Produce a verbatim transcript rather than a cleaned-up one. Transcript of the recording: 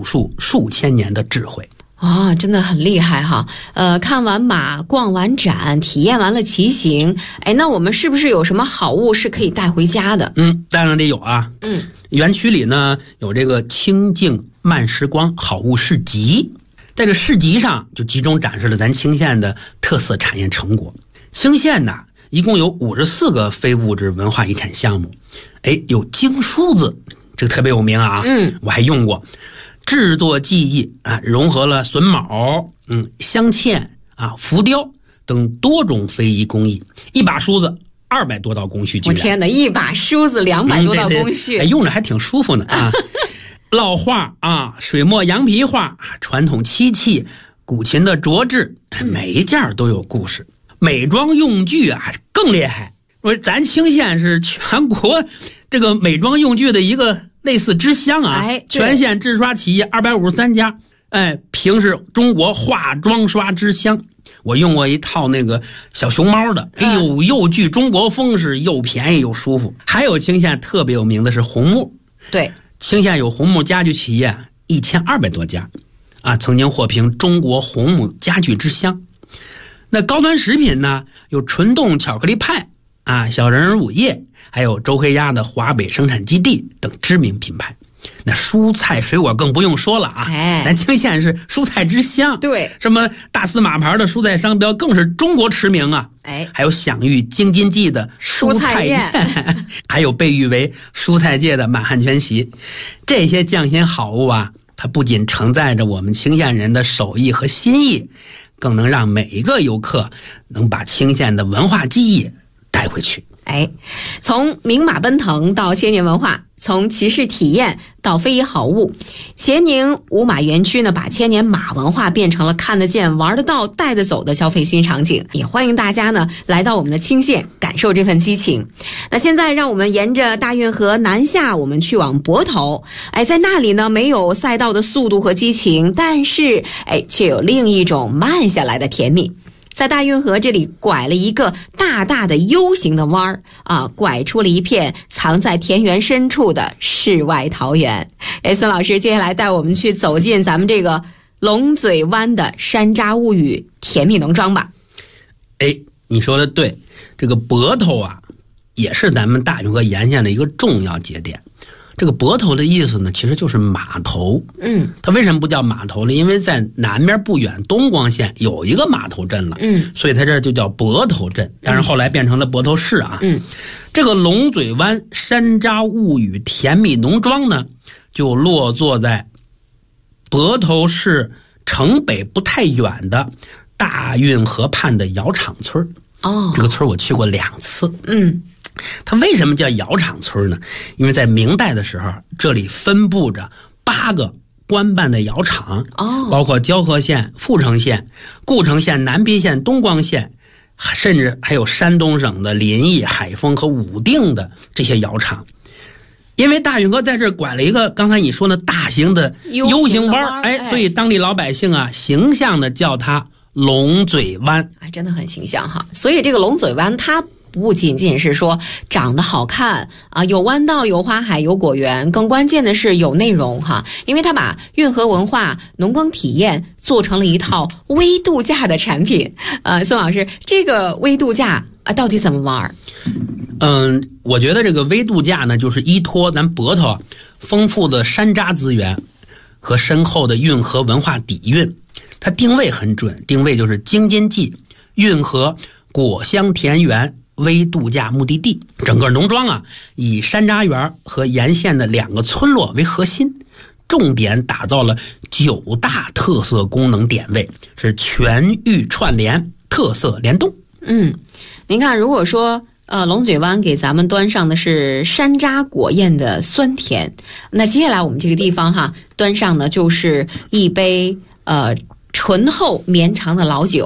数数千年的智慧。 啊、哦，真的很厉害哈！呃，看完马，逛完展，体验完了骑行，哎，那我们是不是有什么好物是可以带回家的？ 嗯，当然得有啊。 嗯， 园区里呢有这个清静慢时光好物市集，在这市集上就集中展示了咱清县的特色产业成果。清县呢一共有五十四个非物质文化遗产项目，哎，有经梳子，这个特别有名啊。 嗯， 我还用过。制作技艺啊，融合了榫卯、嗯镶嵌啊、浮雕等多种非遗工艺。一把梳子二百多道工序。 我天哪，一把梳子两百多道工序， 嗯、对对哎，用着还挺舒服呢啊！烙画啊，水墨羊皮画，传统漆器、古琴的琢制，每一件都有故事。美妆用具啊更厉害，说咱清县是全国这个美妆用具的一个类似之乡啊， 哎， 全县制刷企业二百五十三家，哎，评是中国化妆刷之乡。我用过一套那个小熊猫的，哎呦，又具中国风，是又便宜又舒服。还有清县特别有名的是红木， 对， 清县有红木家具企业一千二百多家，啊，曾经获评中国红木家具之乡。那高端食品呢，有纯冻巧克力派啊，小人儿乳业，还有周黑鸭的华北生产基地等知名品牌。那蔬菜水果更不用说了啊， 哎， 咱清县是蔬菜之乡， 对， 什么大司马牌的蔬菜商标更是中国驰名啊， 哎， 还有享誉京津冀的蔬菜宴，还有被誉为蔬菜界的满汉全席。这些匠心好物啊，它不仅承载着我们清县人的手艺和心意，更能让每一个游客能把清县的文化记忆带回去。 哎，从明马奔腾到千年文化，从骑士体验到非遗好物，乾宁五马园区呢，把千年马文化变成了看得见、玩得到、带得走的消费新场景。也欢迎大家呢来到我们的清县，感受这份激情。那现在让我们沿着大运河南下，我们去往泊头。哎，在那里呢，没有赛道的速度和激情，但是哎，却有另一种慢下来的甜蜜。在大运河这里拐了一个大大的 U 型的弯儿啊，拐出了一片藏在田园深处的世外桃源。哎，孙老师，接下来带我们去走进咱们这个龙嘴湾的山楂物语甜蜜农庄吧。 哎，你说的对，这个泊头啊，也是咱们大运河沿线的一个重要节点。这个泊头的意思呢，其实就是码头。 嗯， 它为什么不叫码头呢？因为在南边不远东光县有一个码头镇了。 嗯， 所以它这就叫泊头镇，但是后来变成了泊头市啊。 嗯， 这个龙嘴湾山楂物语甜蜜农庄呢，就落座在泊头市城北不太远的大运河畔的窑厂村。 哦， 这个村我去过两次。 嗯。 它为什么叫窑厂村呢？因为在明代的时候，这里分布着八个官办的窑厂， 哦， 包括蛟河县、阜成县、故城县、南邳县、东光县，甚至还有山东省的临沂、海丰和武定的这些窑厂。因为大运河在这拐了一个刚才你说的大型的 U 型弯，哎，所以当地老百姓啊，形象的叫它龙嘴湾， 哎，真的很形象哈。所以这个龙嘴湾它不仅仅是说长得好看啊，有弯道、有花海、有果园，更关键的是有内容哈。因为它把运河文化、农耕体验做成了一套微度假的产品。呃，孙老师，这个微度假啊，到底怎么玩？ 嗯，我觉得这个微度假呢，就是依托咱泊头丰富的山楂资源和深厚的运河文化底蕴，它定位很准，定位就是京津冀运河果香田园微度假目的地。整个农庄啊，以山楂园和沿线的两个村落为核心，重点打造了九大特色功能点位，是全域串联，特色联动。 嗯，您看，如果说呃龙嘴湾给咱们端上的是山楂果宴的酸甜，那接下来我们这个地方哈，端上的就是一杯呃醇厚绵长的老酒。